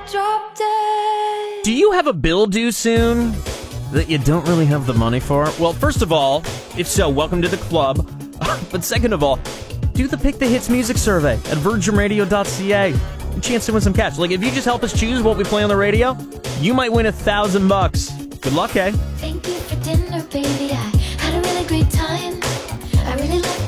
drop dead. Do you have a bill due soon that you don't really have the money for? Well, first of all, if so, welcome to the club. But second of all, do the Pick the Hits music survey at virginradio.ca. A chance to win some cash. Like, if you just help us choose what we play on the radio, you might win $1,000. Good luck, eh? Thank you for dinner, baby.